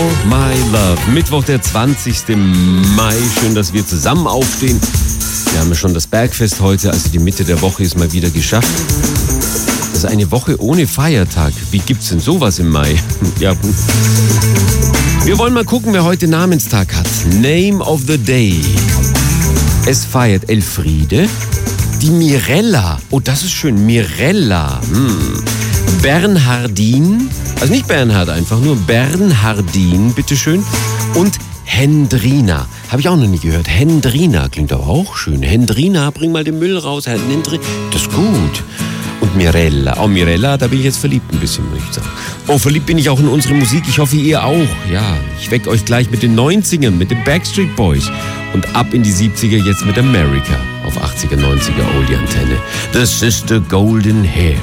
My Love. Mittwoch, der 20. Mai. Schön, dass wir zusammen aufstehen. Wir haben ja schon das Bergfest heute, also die Mitte der Woche ist mal wieder geschafft. Das ist eine Woche ohne Feiertag. Wie gibt's denn sowas im Mai? Ja, gut. Wir wollen mal gucken, wer heute Namenstag hat. Name of the Day. Es feiert Elfriede, die Mirella. Oh, das ist schön. Mirella. Bernhardin. Also nicht Bernhard einfach, nur Bernhardin, bitteschön. Und Hendrina. Habe ich auch noch nie gehört. Hendrina klingt aber auch schön. Hendrina, bring mal den Müll raus. Hendrina, das ist gut. Und Mirella. Oh, Mirella, da bin ich jetzt verliebt ein bisschen, muss ich sagen. Oh, verliebt bin ich auch in unsere Musik. Ich hoffe, ihr auch. Ja, ich weck euch gleich mit den 90ern, mit den Backstreet Boys. Und ab in die 70er jetzt mit America. Auf 80er, 90er Oldie Antenne. This is the golden hair.